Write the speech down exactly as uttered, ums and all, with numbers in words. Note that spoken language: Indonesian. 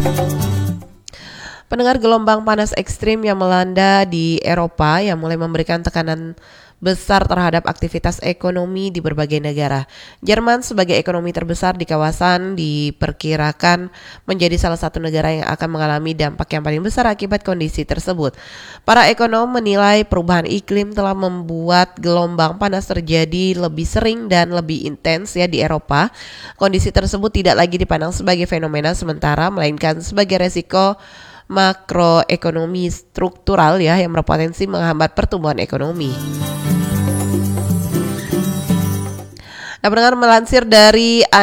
Pendengar, gelombang panas ekstrim yang melanda di Eropa yang mulai memberikan tekanan besar terhadap aktivitas ekonomi di berbagai negara. Jerman sebagai ekonomi terbesar di kawasan diperkirakan menjadi salah satu negara yang akan mengalami dampak yang paling besar akibat kondisi tersebut. Para ekonom menilai perubahan iklim telah membuat gelombang panas terjadi lebih sering dan lebih intens ya di Eropa. Kondisi tersebut tidak lagi dipandang sebagai fenomena sementara, melainkan sebagai resiko makroekonomi struktural ya yang berpotensi menghambat pertumbuhan ekonomi. Nah, pendengar, melansir dari